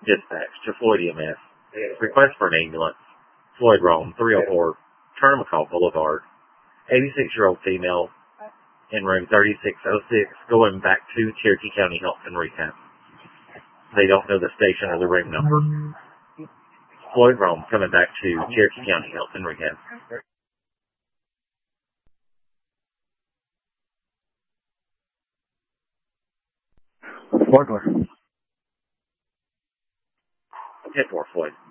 Dispatch to Floyd EMS. Request for an ambulance. Floyd Rome, 304, Turnamacaw Boulevard. 86-year-old female in room 3606, going back to Cherokee County Health and Rehab. They don't know the station or the room number. Floyd Rome, coming back to Cherokee County Health and Rehab. Florkler. 10-4, Floyd.